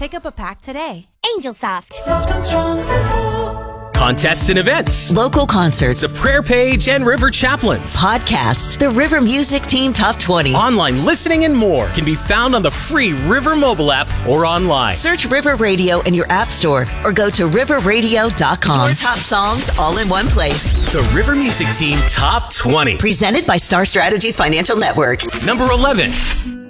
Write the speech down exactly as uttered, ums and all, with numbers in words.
Pick up a pack today. Angel Soft. Soft and strong, simple. Contests and events. Local concerts. The Prayer Page and River Chaplains. Podcasts. The River Music Team Top twenty. Online listening and more can be found on the free River mobile app or online. Search River Radio in your app store or go to river radio dot com. Your top songs all in one place. The River Music Team Top twenty. Presented by Star Strategies Financial Network. Number eleven.